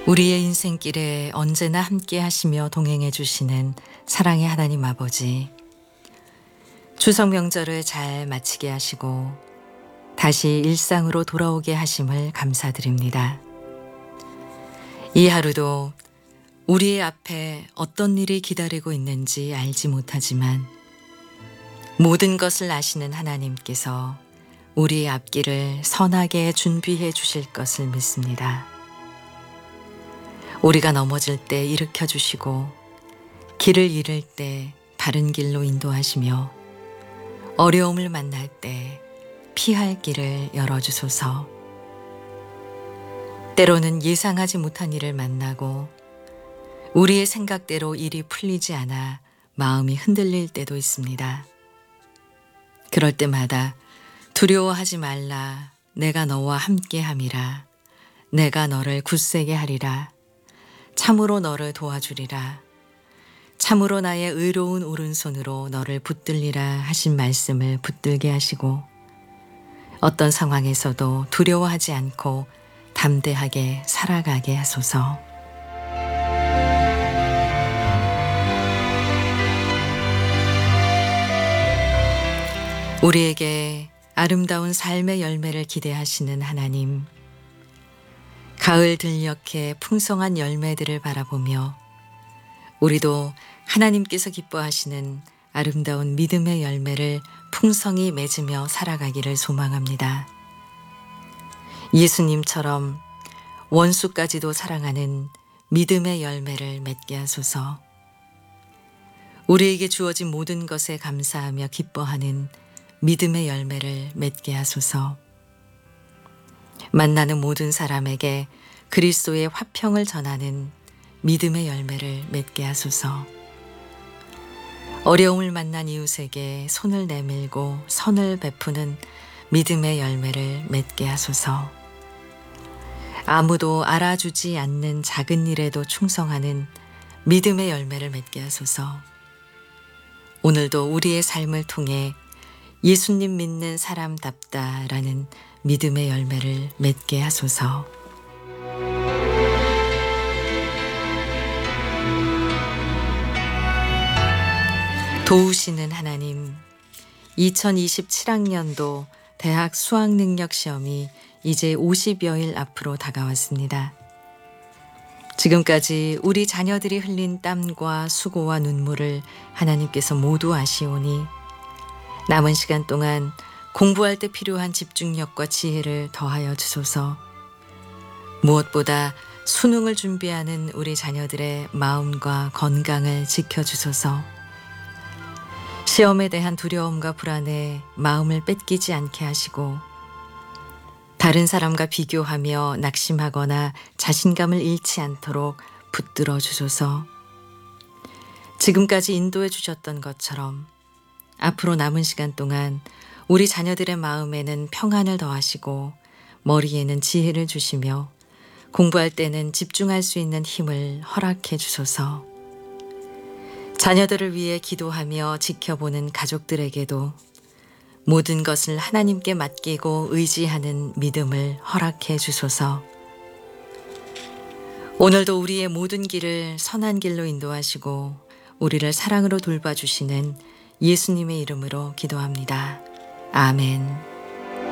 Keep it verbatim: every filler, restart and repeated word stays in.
우리의 인생길에 언제나 함께 하시며 동행해 주시는 사랑의 하나님 아버지, 추석 명절을 잘 마치게 하시고 다시 일상으로 돌아오게 하심을 감사드립니다. 이 하루도 우리의 앞에 어떤 일이 기다리고 있는지 알지 못하지만 모든 것을 아시는 하나님께서 우리의 앞길을 선하게 준비해 주실 것을 믿습니다. 우리가 넘어질 때 일으켜 주시고 길을 잃을 때 바른 길로 인도하시며 어려움을 만날 때 피할 길을 열어주소서. 때로는 예상하지 못한 일을 만나고 우리의 생각대로 일이 풀리지 않아 마음이 흔들릴 때도 있습니다. 그럴 때마다 두려워하지 말라, 내가 너와 함께함이라, 내가 너를 굳세게 하리라, 참으로 너를 도와주리라, 참으로 나의 의로운 오른손으로 너를 붙들리라 하신 말씀을 붙들게 하시고 어떤 상황에서도 두려워하지 않고 담대하게 살아가게 하소서. 우리에게 아름다운 삶의 열매를 기대하시는 하나님, 가을 들녘에 풍성한 열매들을 바라보며 우리도 하나님께서 기뻐하시는 아름다운 믿음의 열매를 풍성히 맺으며 살아가기를 소망합니다. 예수님처럼 원수까지도 사랑하는 믿음의 열매를 맺게 하소서. 우리에게 주어진 모든 것에 감사하며 기뻐하는 믿음의 열매를 맺게 하소서. 만나는 모든 사람에게 그리스도의 화평을 전하는 믿음의 열매를 맺게 하소서. 어려움을 만난 이웃에게 손을 내밀고 선을 베푸는 믿음의 열매를 맺게 하소서. 아무도 알아주지 않는 작은 일에도 충성하는 믿음의 열매를 맺게 하소서. 오늘도 우리의 삶을 통해 예수님 믿는 사람답다라는 믿음의 열매를 맺게 하소서. 도우시는 하나님, 이천이십칠 학년도 대학 수학능력 시험이 이제 오십여일 앞으로 다가왔습니다. 지금까지 우리 자녀들이 흘린 땀과 수고와 눈물을 하나님께서 모두 아시오니 남은 시간 동안 공부할 때 필요한 집중력과 지혜를 더하여 주소서. 무엇보다 수능을 준비하는 우리 자녀들의 마음과 건강을 지켜주소서. 시험에 대한 두려움과 불안에 마음을 뺏기지 않게 하시고 다른 사람과 비교하며 낙심하거나 자신감을 잃지 않도록 붙들어 주소서. 지금까지 인도해 주셨던 것처럼 앞으로 남은 시간 동안 우리 자녀들의 마음에는 평안을 더하시고 머리에는 지혜를 주시며 공부할 때는 집중할 수 있는 힘을 허락해 주소서. 자녀들을 위해 기도하며 지켜보는 가족들에게도 모든 것을 하나님께 맡기고 의지하는 믿음을 허락해 주소서. 오늘도 우리의 모든 길을 선한 길로 인도하시고 우리를 사랑으로 돌봐주시는 예수님의 이름으로 기도합니다. 아멘.